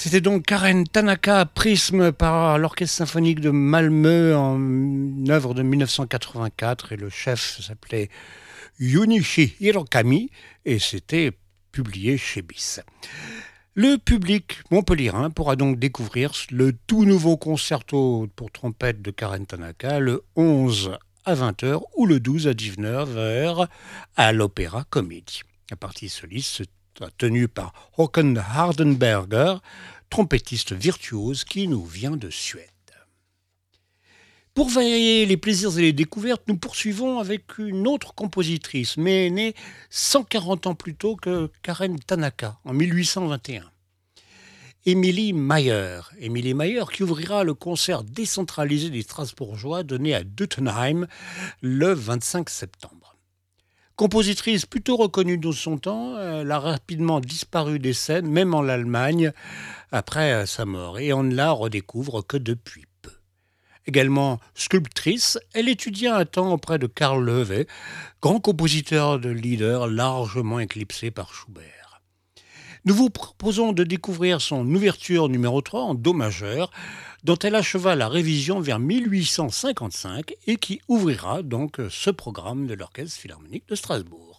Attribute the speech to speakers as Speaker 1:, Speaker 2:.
Speaker 1: C'était donc Karen Tanaka, Prisme par l'Orchestre symphonique de Malmö, en œuvre de 1984, et le chef s'appelait Junichi Hirokami et c'était publié chez Bis. Le public montpelliérain pourra donc découvrir le tout nouveau concerto pour trompette de Karen Tanaka le 11 à 20h ou le 12 à 19h à l'Opéra Comédie. La partie soliste sera tenue par Håkan Hardenberger, trompettiste virtuose qui nous vient de Suède. Pour varier les plaisirs et les découvertes, nous poursuivons avec une autre compositrice, mais née 140 ans plus tôt que Karen Tanaka, en 1821. Emilie Mayer. Emilie Mayer qui ouvrira le concert décentralisé des Strasbourgeois donné à Deutenheim le 25 septembre. Compositrice plutôt reconnue de son temps, elle a rapidement disparu des scènes, même en Allemagne, après sa mort, et on ne la redécouvre que depuis peu. Également sculptrice, elle étudia un temps auprès de Karl Löwe, grand compositeur de lieder largement éclipsé par Schubert. Nous vous proposons de découvrir son ouverture numéro 3 en Do majeur, dont elle acheva la révision vers 1855 et qui ouvrira donc ce programme de l'Orchestre philharmonique de Strasbourg.